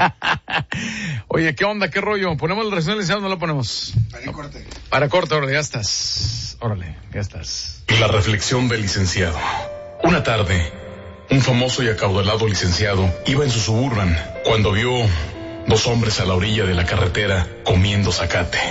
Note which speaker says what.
Speaker 1: Oye, ¿qué onda? ¿Qué rollo? ¿Ponemos la reflexión del licenciado o no la ponemos?
Speaker 2: Para corte.
Speaker 1: Para corte, órale, ya estás. Órale, ya estás.
Speaker 3: La reflexión del licenciado. Una tarde, un famoso y acaudalado licenciado iba en su Suburban cuando vio dos hombres a la orilla de la carretera comiendo zacate.